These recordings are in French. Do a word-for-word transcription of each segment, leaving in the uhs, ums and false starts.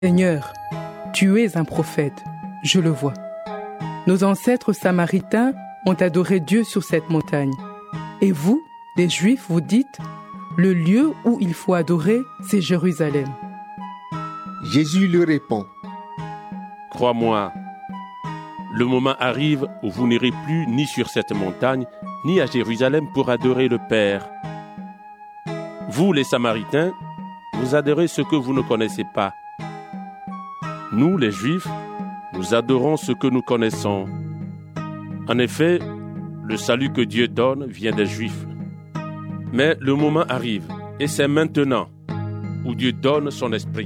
Seigneur, tu es un prophète, je le vois. Nos ancêtres samaritains ont adoré Dieu sur cette montagne. Et vous, les Juifs, vous dites, le lieu où il faut adorer, c'est Jérusalem. Jésus lui répond, crois-moi, le moment arrive où vous n'irez plus ni sur cette montagne, ni à Jérusalem pour adorer le Père. Vous, les Samaritains, vous adorez ce que vous ne connaissez pas. Nous, les Juifs, nous adorons ce que nous connaissons. En effet, le salut que Dieu donne vient des Juifs. Mais le moment arrive, et c'est maintenant, où Dieu donne son esprit.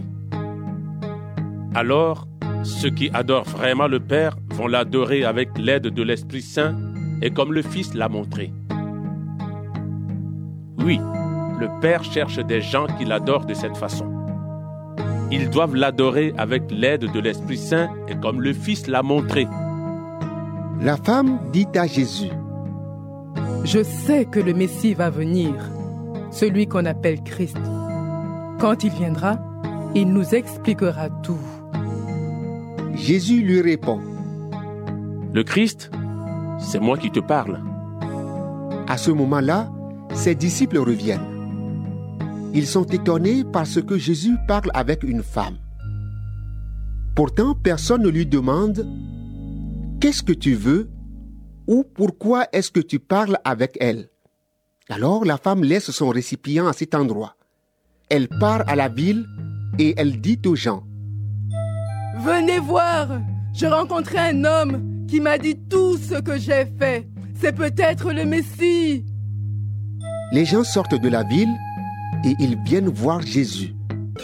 Alors, ceux qui adorent vraiment le Père vont l'adorer avec l'aide de l'Esprit Saint et comme le Fils l'a montré. Oui, le Père cherche des gens qui l'adorent de cette façon. Ils doivent l'adorer avec l'aide de l'Esprit Saint et comme le Fils l'a montré. La femme dit à Jésus, je sais que le Messie va venir, celui qu'on appelle Christ. Quand il viendra, il nous expliquera tout. Jésus lui répond, le Christ, c'est moi qui te parle. À ce moment-là, ses disciples reviennent. Ils sont étonnés parce que Jésus parle avec une femme. Pourtant, personne ne lui demande « Qu'est-ce que tu veux ?» ou « Pourquoi est-ce que tu parles avec elle ?» Alors la femme laisse son récipient à cet endroit. Elle part à la ville et elle dit aux gens « Venez voir, j'ai rencontré un homme qui m'a dit tout ce que j'ai fait. C'est peut-être le Messie. » Les gens sortent de la ville et ils viennent voir Jésus.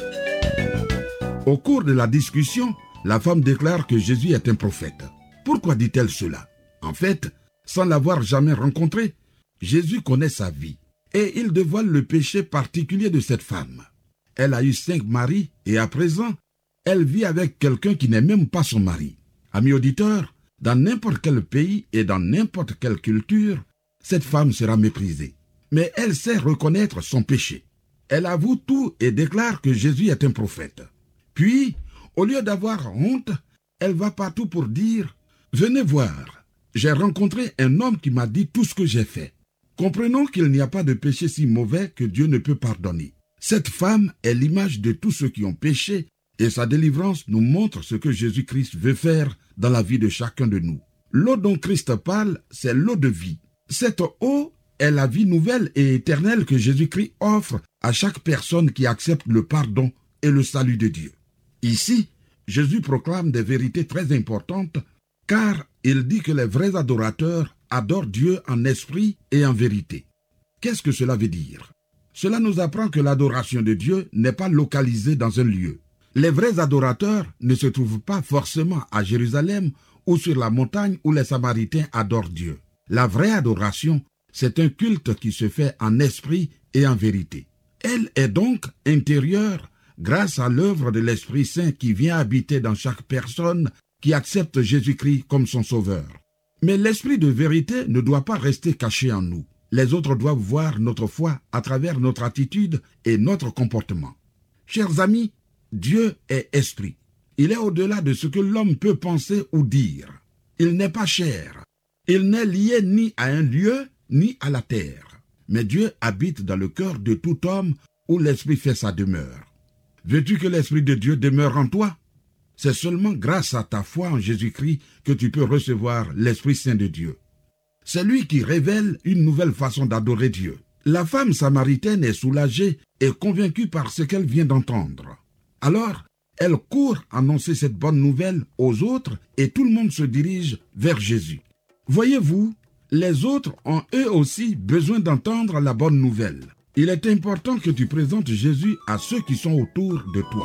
Au cours de la discussion, la femme déclare que Jésus est un prophète. Pourquoi dit-elle cela? En fait, sans l'avoir jamais rencontré, Jésus connaît sa vie et il dévoile le péché particulier de cette femme. Elle a eu cinq maris et à présent, elle vit avec quelqu'un qui n'est même pas son mari. Amis auditeurs, dans n'importe quel pays et dans n'importe quelle culture, cette femme sera méprisée. Mais elle sait reconnaître son péché. Elle avoue tout et déclare que Jésus est un prophète. Puis, au lieu d'avoir honte, elle va partout pour dire « Venez voir, j'ai rencontré un homme qui m'a dit tout ce que j'ai fait. » Comprenons qu'il n'y a pas de péché si mauvais que Dieu ne peut pardonner. Cette femme est l'image de tous ceux qui ont péché et sa délivrance nous montre ce que Jésus-Christ veut faire dans la vie de chacun de nous. L'eau dont Christ parle, c'est l'eau de vie. Cette eau est la vie nouvelle et éternelle que Jésus-Christ offre à chaque personne qui accepte le pardon et le salut de Dieu. Ici, Jésus proclame des vérités très importantes car il dit que les vrais adorateurs adorent Dieu en esprit et en vérité. Qu'est-ce que cela veut dire? Cela nous apprend que l'adoration de Dieu n'est pas localisée dans un lieu. Les vrais adorateurs ne se trouvent pas forcément à Jérusalem ou sur la montagne où les Samaritains adorent Dieu. La vraie adoration, c'est un culte qui se fait en esprit et en vérité. Elle est donc intérieure grâce à l'œuvre de l'Esprit Saint qui vient habiter dans chaque personne qui accepte Jésus-Christ comme son sauveur. Mais l'esprit de vérité ne doit pas rester caché en nous. Les autres doivent voir notre foi à travers notre attitude et notre comportement. Chers amis, Dieu est esprit. Il est au-delà de ce que l'homme peut penser ou dire. Il n'est pas chair. Il n'est lié ni à un lieu, ni à la terre. Mais Dieu habite dans le cœur de tout homme où l'esprit fait sa demeure. Veux-tu que l'esprit de Dieu demeure en toi? C'est seulement grâce à ta foi en Jésus-Christ que tu peux recevoir l'Esprit Saint de Dieu. C'est lui qui révèle une nouvelle façon d'adorer Dieu. La femme samaritaine est soulagée et convaincue par ce qu'elle vient d'entendre. Alors, elle court annoncer cette bonne nouvelle aux autres et tout le monde se dirige vers Jésus. Voyez-vous, les autres ont eux aussi besoin d'entendre la bonne nouvelle. Il est important que tu présentes Jésus à ceux qui sont autour de toi.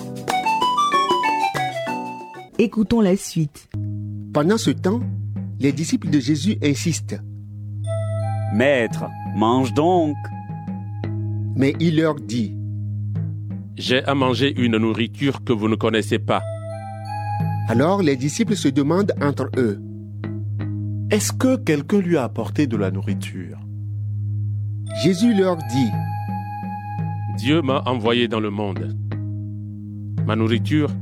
Écoutons la suite. Pendant ce temps, les disciples de Jésus insistent. « Maître, mange donc !» Mais il leur dit. « J'ai à manger une nourriture que vous ne connaissez pas. » Alors les disciples se demandent entre eux. « Est-ce que quelqu'un lui a apporté de la nourriture ?» Jésus leur dit. « Dieu m'a envoyé dans le monde. Ma nourriture